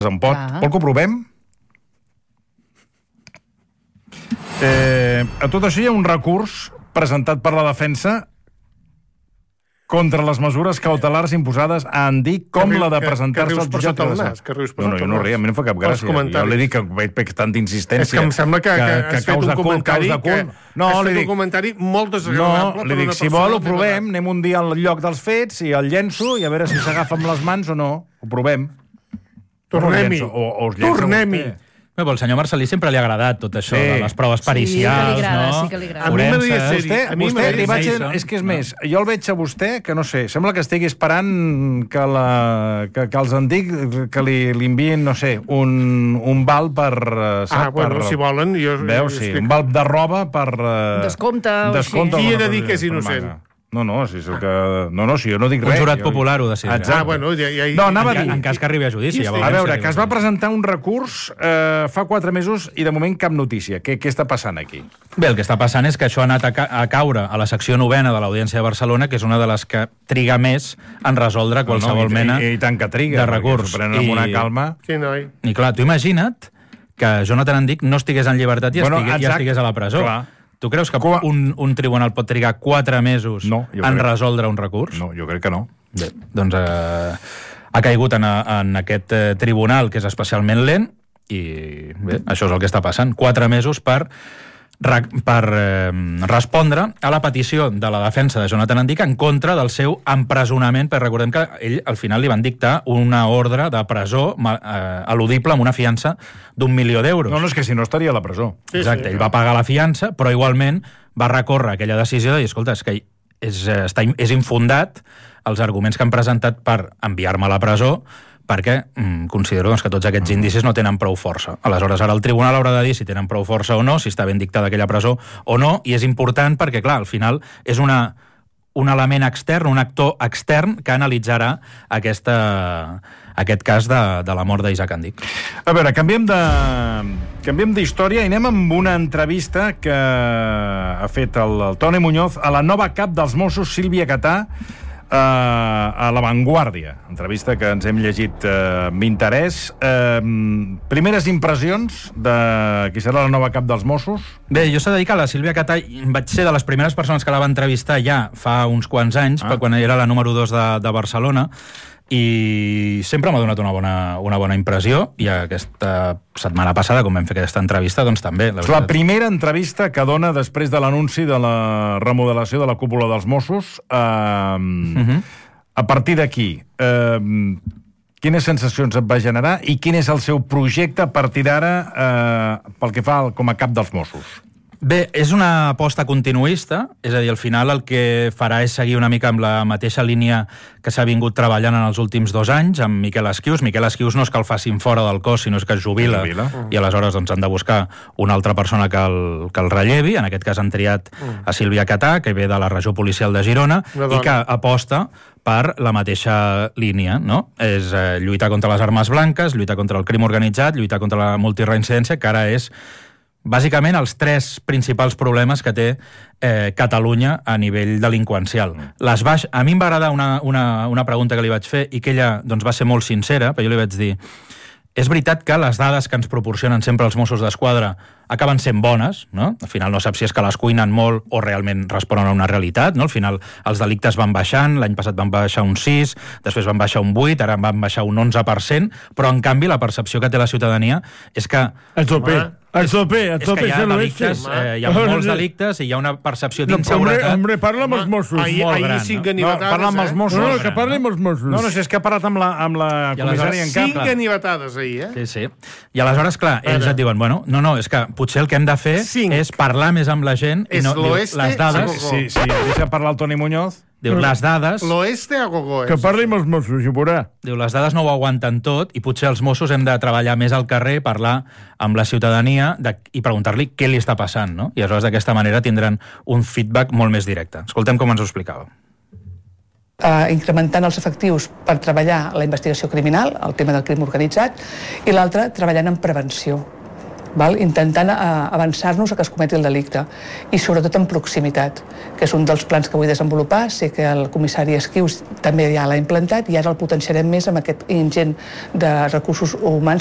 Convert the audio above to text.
en pot. Vol que ho provem? A tot això hi ha un recurs presentat per la defensa contra les mesures cautelars imposades a Andic, com la de presentar-se al jutjat de Vilassar. No, jo no ria, a mi no em fa cap gràcia. Jo li dic que veig tanta insistència. És que em sembla que has fet un comentari molt desagradable. No, li dic, si vol ho provem, anem un dia al lloc dels fets i el llenço i a veure si s'agafa amb les mans o no. Ho provem. Tornem-hi. Però al senyor Marcel·lí sempre li ha agradat tot això, de les proves pericials, no? Sí que li agrada. A mi m'agradaria ser-hi. És que és més, jo el veig a vostè, que no sé, sembla que estigui esperant que els Andic que li enviïn, no sé, un val per... bueno, si volen, jo... Veus, sí, un val de roba per... Descompte o així. Qui ha de dir que és innocent? No, si és el que... No, si jo no dic res. Un jurat popular ho decidirà. Bueno, no, anava a dir... En cas que arribi a judici. A veure, que es va presentar un recurs fa 4 mesos i de moment cap notícia. Què està passant aquí? Bé, el que està passant és que això ha anat a caure a la secció 9ª de l'Audiència de Barcelona, que és una de les que triga més en resoldre qualsevol mena i tant que triga, de recurs. S'ho prenen amb una calma. Sí, noi. I clar, tu imagina't que Jonathan Andic no estigués en llibertat i estigués a la presó. Clar. Tu creus que un tribunal pot trigar 4 mesos en resoldre un recurs? No, jo crec que no. Bé, doncs ha caigut en aquest tribunal, que és especialment lent, i bé, això és el que està passant. 4 mesos per respondre a la petició de la defensa de Jonathan Andic en contra del seu empresonament, perquè recordem que ell al final li van dictar una ordre de presó eludible amb una fiança d'1 milió d'euros. No, és que si no estaria a la presó. Exacte, ell va pagar la fiança, però igualment va recórrer aquella decisió de dir, escolta, és que és infundat els arguments que han presentat per enviar-me a la presó, perquè considero que tots aquests indicis no tenen prou força. Aleshores, ara el tribunal haurà de dir si tenen prou força o no, si està ben dictada aquella presó o no, i és important perquè, clar, al final és un element extern, un actor extern que analitzarà aquest cas de la mort d'Isaac Andic. A veure, canviem d'història i anem amb una entrevista que ha fet el Toni Muñoz a la nova cap dels Mossos, Sílvia Catà, a La Vanguardia, entrevista que ens hem llegit amb interès. Primeres impressions de qui serà la nova cap dels Mossos? Bé, jo s'ha de dir que la Sílvia Catà vaig ser de les primeres persones que la va entrevistar ja fa uns quants anys, quan era la número 2 de Barcelona, i sempre m'ha donat una bona impressió, i aquesta setmana passada, com vam fer aquesta entrevista, doncs també. És la primera entrevista que dona després de l'anunci de la remodelació de la cúpula dels Mossos. A partir d'aquí, quines sensacions et va generar i quin és el seu projecte a partir d'ara pel que fa com a cap dels Mossos? Bé, és una aposta continuista, és a dir, al final el que farà és seguir una mica amb la mateixa línia que s'ha vingut treballant en els últims 2 anys, amb Miquel Esquius. Miquel Esquius no és que el facin fora del cos, sinó és que es jubila. I aleshores doncs, han de buscar una altra persona que el rellevi. En aquest cas han triat a Sílvia Catà, que ve de la regió policial de Girona, i que aposta per la mateixa línia, no? És lluitar contra les armes blanques, lluitar contra el crim organitzat, lluitar contra la multireincidència, que ara és bàsicament els 3 principals problemes que té Catalunya a nivell delinqüencial. A mi em va agradar una pregunta que li vaig fer i que ella doncs, va ser molt sincera, però jo li vaig dir: és veritat que les dades que ens proporcionen sempre els Mossos d'Esquadra acaben sent bones, no? Al final no saps si és que les cuinen molt o realment responen a una realitat, no? Al final els delictes van baixant, l'any passat van baixar un 6, després van baixar un 8, ara van baixar un 11%, però en canvi la percepció que té la ciutadania és que... A tope. És que hi ha delictes, hi ha molts delictes i hi ha una percepció d'inseguretat. Hombre, parla amb els Mossos. Ahir 5 ganivetades. Parla amb els Mossos. No, que parli amb els Mossos. No, si és que ha parlat amb la comissària en cap. 5 ganivetades ahir, Sí. I aleshores, clar, ells et diuen, bueno, no, és que potser el que hem de fer és parlar més amb la gent i no, les dades... Sí, deixa parlar el Toni Muñoz. Diu, les dades... L'oeste a gogo. Que parli amb els Mossos, i veurà. Diu, les dades no ho aguanten tot i potser els Mossos hem de treballar més al carrer, parlar amb la ciutadania i preguntar-li què li està passant, no? I aleshores d'aquesta manera tindran un feedback molt més directe. Escoltem com ens ho explicava. Incrementant els efectius per treballar la investigació criminal, el tema del crim organitzat, i l'altre treballant en prevenció. intentant avançar-nos a que es cometi el delicte i sobretot en proximitat, que és un dels plans que vull desenvolupar. Sé que el comissari Esquius també ja l'ha implantat i ara el potenciarem més amb aquest ingent de recursos humans